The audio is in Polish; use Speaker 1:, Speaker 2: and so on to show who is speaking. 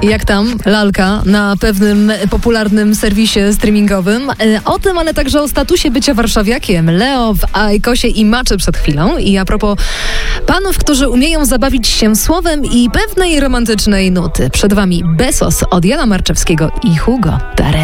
Speaker 1: Jak tam lalka na pewnym popularnym serwisie streamingowym. O tym, ale także o statusie bycia warszawiakiem. Leo w Ajkosie i Maczy przed chwilą. I a propos panów, którzy umieją zabawić się słowem i pewnej romantycznej nuty. Przed wami Bezos od Jana Marczewskiego i Hugo Darek.